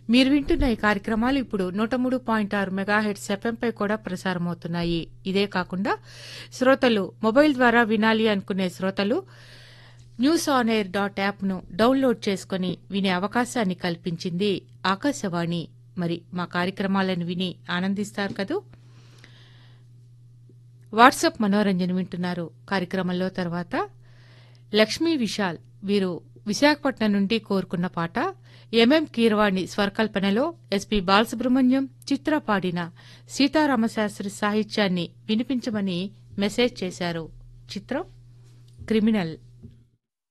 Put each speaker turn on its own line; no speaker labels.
మీరు వింటున్న ఈ కార్యక్రమాలు ఇప్పుడు 103.6 మెగాహెర్ట్జ్ ఎఫ్ఎంపై కూడా ప్రసారమవుతున్నాయి. ఇదే కాకుండా శ్రోతలు మొబైల్ ద్వారా వినాలి అనుకునే శ్రోతలు newsonair.యాప్ను డౌన్లోడ్ చేసుకుని వినే అవకాశాన్ని కల్పించింది ఆకాశవాణి. మరి మా కార్యక్రమాలను విని ఆనందిస్తారు కదూ. వాట్సాప్ మనోరంజన వింటున్నారు. కార్యక్రమంలో తర్వాత లక్ష్మీ విశాల్ వీరు విశాఖపట్నం నుండి కోరుకున్న పాట ఎంఎం కీరవాణి స్వరకల్పనలో ఎస్పి బాలసుబ్రహ్మణ్యం చిత్ర పాడిన సీతారామశాస్త్రి సాహిత్యాన్ని వినిపించమని మెసేజ్ చేశారు. చిత్రం క్రిమినల్.